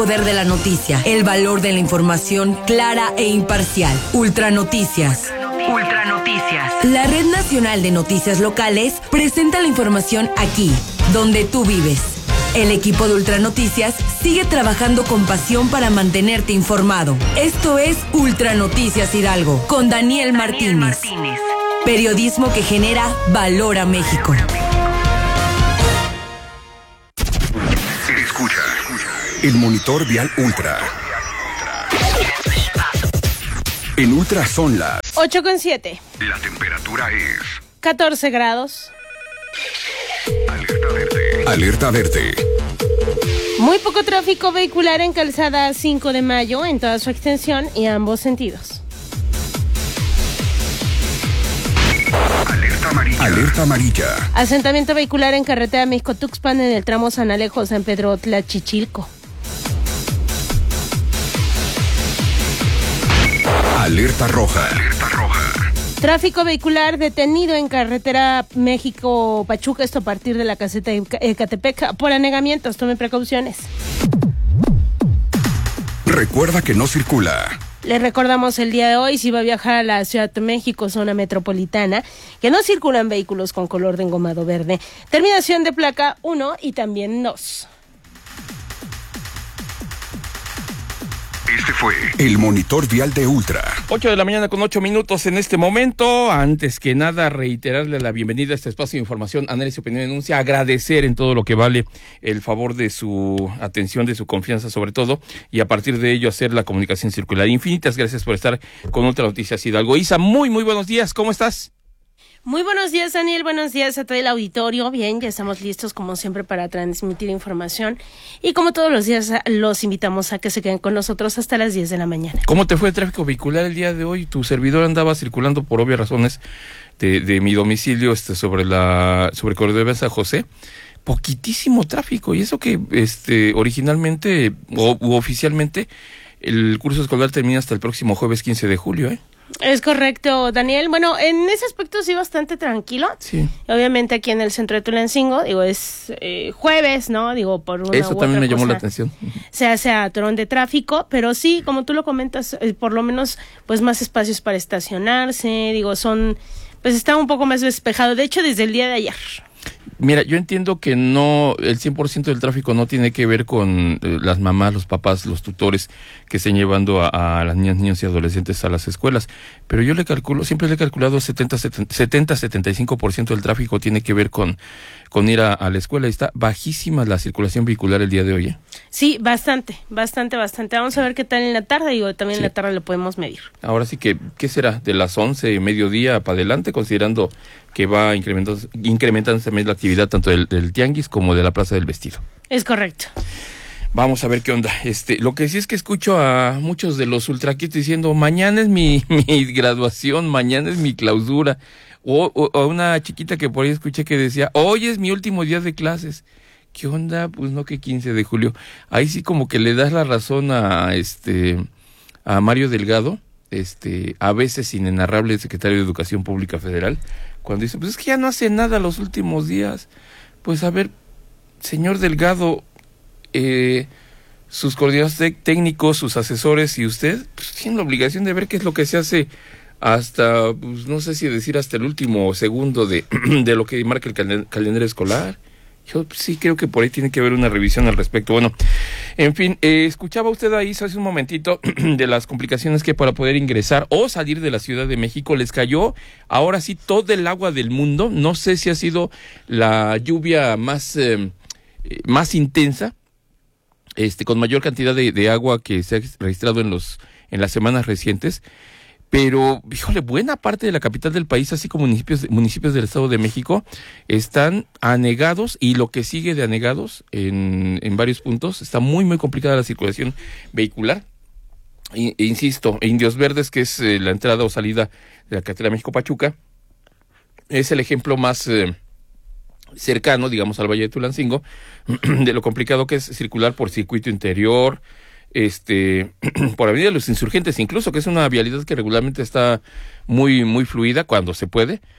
Poder de la noticia, el valor de la información clara e imparcial. Ultranoticias. Ultranoticias. La Red Nacional de Noticias Locales presenta la información aquí, donde tú vives. El equipo de Ultranoticias sigue trabajando con pasión para mantenerte informado. Esto es Ultranoticias Hidalgo, con Daniel Martínez. Periodismo que genera valor a México. Escucha el monitor vial Ultra. En Ultra son las 8:07. La temperatura es 14 grados. Alerta verde. Alerta verde. Muy poco tráfico vehicular en calzada 5 de mayo en toda su extensión y ambos sentidos. Alerta amarilla. Alerta amarilla. Asentamiento vehicular en carretera México-Tuxpan en el tramo San Alejo-San Pedro-Tlachichilco. Alerta roja. Alerta roja. Tráfico vehicular detenido en carretera México-Pachuca, esto a partir de la caseta de Ecatepec por anegamientos. Tome precauciones. Recuerda que no circula. Les recordamos el día de hoy, si va a viajar a la Ciudad de México, zona metropolitana, que no circulan vehículos con color de engomado verde. Terminación de placa 1 y también 2. Este fue el monitor vial de Ultra. 8:08 en este momento. Antes que nada, reiterarle la bienvenida a este espacio de información, análisis, opinión y denuncia. Agradecer en todo lo que vale el favor de su atención, de su confianza sobre todo, y a partir de ello hacer la comunicación circular. Infinitas gracias por estar con Ultranoticias Hidalgo. Isa, muy buenos días. ¿Cómo estás? Muy buenos días, Daniel. Buenos días a todo el auditorio. Bien, ya estamos listos como siempre para transmitir información. Y como todos los días, los invitamos a que se queden con nosotros hasta las 10 de la mañana. ¿Cómo te fue el tráfico vehicular el día de hoy? Tu servidor andaba circulando por obvias razones de mi domicilio sobre Corredor de San José. Poquitísimo tráfico. Y eso que originalmente u oficialmente el curso escolar termina hasta el próximo jueves 15 de julio, ¿eh? Es correcto, Daniel. Bueno, en ese aspecto sí bastante tranquilo. Sí. Obviamente aquí en el centro de Tulancingo, es jueves, ¿no? Por una eso también me llamó la atención. Se hace atorón de tráfico, pero sí, como tú lo comentas, por lo menos pues más espacios para estacionarse, está un poco más despejado. De hecho, desde el día de ayer. Mira, yo entiendo que no, el 100% del tráfico no tiene que ver con las mamás, los papás, los tutores que estén llevando a las niños y adolescentes a las escuelas, pero yo siempre le he calculado 70-75% del tráfico tiene que ver con ir a la escuela. Está bajísima la circulación vehicular el día de hoy, ¿eh? Sí, bastante. Vamos a ver qué tal en la tarde, también en la tarde lo podemos medir. Ahora sí que, ¿qué será? De las 11, mediodía para adelante, considerando que va incrementándose también la actividad tanto del tianguis como de la Plaza del Vestido. Es correcto. Vamos a ver qué onda. Lo que sí es que escucho a muchos de los ultraquitos diciendo, mañana es mi graduación, mañana es mi clausura. O una chiquita que por ahí escuché que decía, hoy es mi último día de clases. ¿Qué onda? Pues no, que 15 de julio. Ahí sí como que le das la razón a Mario Delgado, a veces inenarrable secretario de Educación Pública Federal, cuando dice, pues es que ya no hace nada los últimos días. Pues a ver, señor Delgado, sus coordinadores técnicos, sus asesores y usted, pues tienen la obligación de ver qué es lo que se hace hasta, pues no sé si decir hasta el último segundo de lo que marca el calendario escolar. Yo sí creo que por ahí tiene que haber una revisión al respecto. Bueno, en fin, escuchaba usted ahí hace un momentito de las complicaciones que para poder ingresar o salir de la Ciudad de México les cayó ahora sí todo el agua del mundo. No sé si ha sido la lluvia más intensa, con mayor cantidad de agua que se ha registrado en las semanas recientes. Pero, híjole, buena parte de la capital del país, así como municipios del Estado de México, están anegados, y lo que sigue de anegados en varios puntos. Está muy complicada la circulación vehicular. Insisto, Indios Verdes, que es la entrada o salida de la carretera México-Pachuca, es el ejemplo más cercano, digamos, al Valle de Tulancingo, de lo complicado que es circular por circuito interior, por Avenida de los Insurgentes incluso, que es una vialidad que regularmente está muy fluida cuando se puede,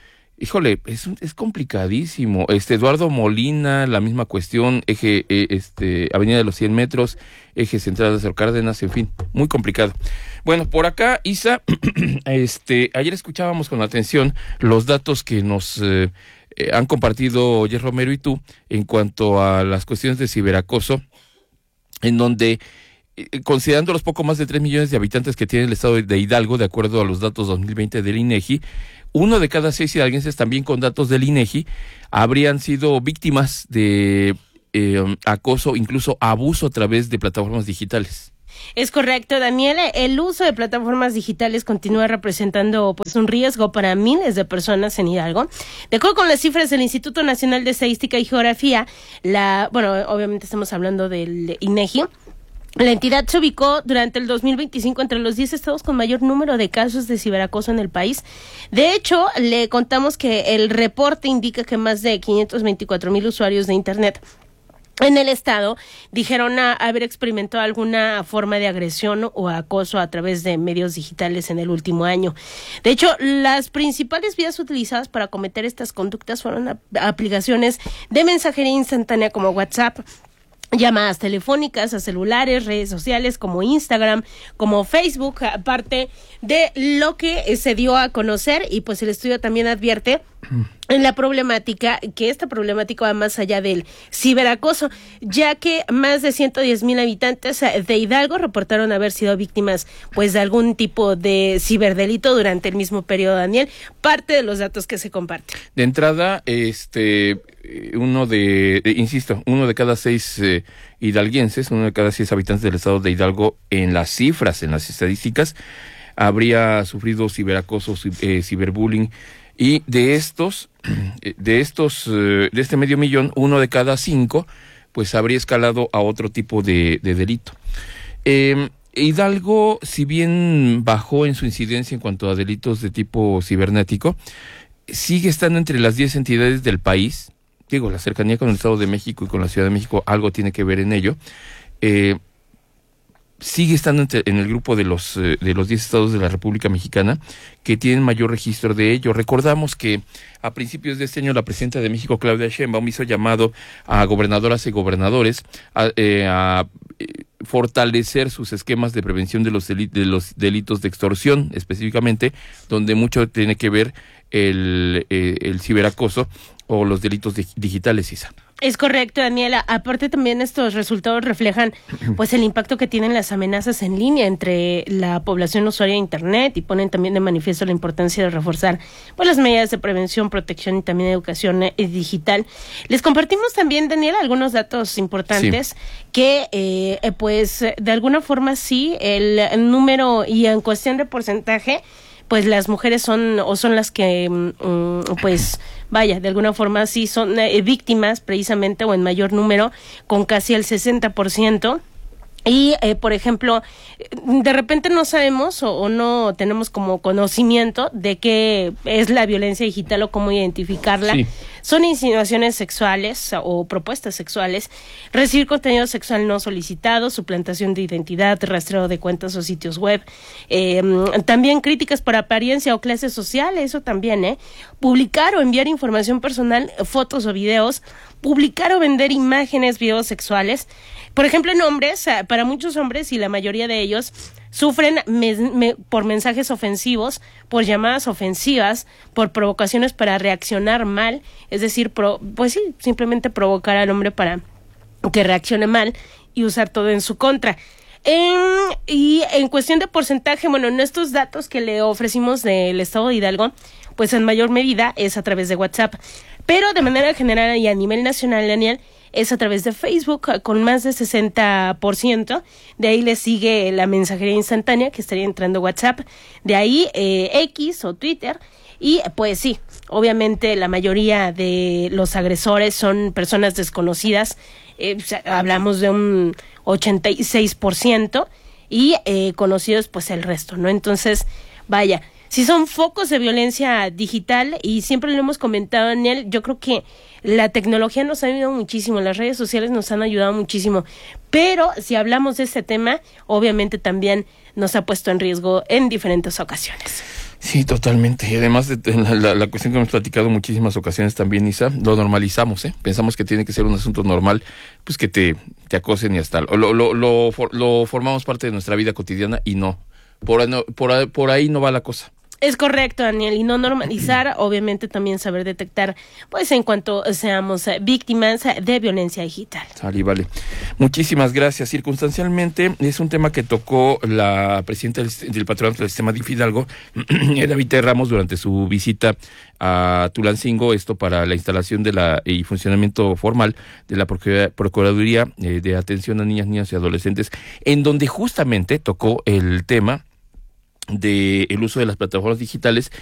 híjole, es complicadísimo. Eduardo Molina, la misma cuestión, eje, Avenida de los 100 metros, eje central de Lázaro Cárdenas, en fin, muy complicado. Bueno, por acá, Isa, ayer escuchábamos con atención los datos que nos han compartido Jess Romero y tú en cuanto a las cuestiones de ciberacoso, en donde, considerando los poco más de 3 millones de habitantes que tiene el estado de Hidalgo, de acuerdo a los datos 2020 del INEGI, 1 de cada 6 hidalguenses, también con datos del INEGI, habrían sido víctimas de acoso, incluso abuso a través de plataformas digitales. Es correcto, Daniel. El uso de plataformas digitales continúa representando pues un riesgo para miles de personas en Hidalgo. De acuerdo con las cifras del Instituto Nacional de Estadística y Geografía, obviamente estamos hablando del INEGI, la entidad se ubicó durante el 2025 entre los 10 estados con mayor número de casos de ciberacoso en el país. De hecho, le contamos que el reporte indica que más de 524,000 usuarios de Internet en el estado dijeron haber experimentado alguna forma de agresión o acoso a través de medios digitales en el último año. De hecho, las principales vías utilizadas para cometer estas conductas fueron aplicaciones de mensajería instantánea como WhatsApp, llamadas telefónicas a celulares, redes sociales como Instagram, como Facebook, aparte de lo que se dio a conocer, y pues el estudio también advierte en la problemática, que esta problemática va más allá del ciberacoso, ya que más de 110,000 habitantes de Hidalgo reportaron haber sido víctimas pues de algún tipo de ciberdelito durante el mismo periodo, Daniel, parte de los datos que se comparten. De entrada, uno de cada 6 hidalguenses, 1 de cada 6 habitantes del estado de Hidalgo, en las cifras, en las estadísticas, habría sufrido ciberacoso, ciberbullying, y de este medio millón, 1 de cada 5, pues habría escalado a otro tipo de delito. Hidalgo, si bien bajó en su incidencia en cuanto a delitos de tipo cibernético, sigue estando entre las 10 entidades del país. Digo, la cercanía con el Estado de México y con la Ciudad de México algo tiene que ver en ello. Sigue estando en el grupo de los 10 estados de la República Mexicana que tienen mayor registro de ello. Recordamos que a principios de este año la presidenta de México, Claudia Sheinbaum, hizo llamado a gobernadoras y gobernadores a fortalecer sus esquemas de prevención de los delitos de extorsión, específicamente, donde mucho tiene que ver el ciberacoso o los delitos digitales, Isa. Es correcto, Daniela. Aparte, también estos resultados reflejan pues el impacto que tienen las amenazas en línea entre la población usuaria de Internet, y ponen también de manifiesto la importancia de reforzar pues las medidas de prevención, protección y también educación digital. Les compartimos también, Daniela, algunos datos importantes que pues de alguna forma sí, el número, y en cuestión de porcentaje, pues las mujeres son las que pues vaya, de alguna forma sí son víctimas precisamente, o en mayor número, con casi el 60%. Y, por ejemplo, de repente no sabemos o no tenemos como conocimiento de qué es la violencia digital o cómo identificarla. Sí. Son insinuaciones sexuales o propuestas sexuales, recibir contenido sexual no solicitado, suplantación de identidad, rastreo de cuentas o sitios web, también críticas por apariencia o clase social, eso también, publicar o enviar información personal, fotos o videos, publicar o vender imágenes, videos sexuales. Por ejemplo, en hombres, para muchos hombres, y la mayoría de ellos, sufren por mensajes ofensivos, por llamadas ofensivas, por provocaciones para reaccionar mal, es decir, pues sí, simplemente provocar al hombre para que reaccione mal y usar todo en su contra. Y en cuestión de porcentaje, bueno, en estos datos que le ofrecimos del estado de Hidalgo, pues en mayor medida es a través de WhatsApp, pero de manera general y a nivel nacional, Daniel, es a través de Facebook con más de 60%, de ahí le sigue la mensajería instantánea, que estaría entrando WhatsApp, de ahí X o Twitter, y pues sí, obviamente la mayoría de los agresores son personas desconocidas, hablamos de un 86%, y conocidos pues el resto, ¿no? Entonces, vaya, si son focos de violencia digital, y siempre lo hemos comentado, Daniel, yo creo que la tecnología nos ha ayudado muchísimo, las redes sociales nos han ayudado muchísimo, pero si hablamos de este tema, obviamente también nos ha puesto en riesgo en diferentes ocasiones. Sí, totalmente. Y además la cuestión que hemos platicado en muchísimas ocasiones también, Isa, lo normalizamos, ¿eh? Pensamos que tiene que ser un asunto normal, pues que te acosen y hasta lo formamos parte de nuestra vida cotidiana y no. Por ahí no va la cosa. Es correcto, Daniel, y no normalizar, obviamente también saber detectar, pues en cuanto seamos víctimas de violencia digital. Vale. Muchísimas gracias. Circunstancialmente, es un tema que tocó la presidenta del Patronato del Sistema DIF Hidalgo, David T. Ramos, durante su visita a Tulancingo, esto para la instalación y funcionamiento formal de la Procuraduría de Atención a Niñas y Adolescentes, en donde justamente tocó el tema del uso de las plataformas digitales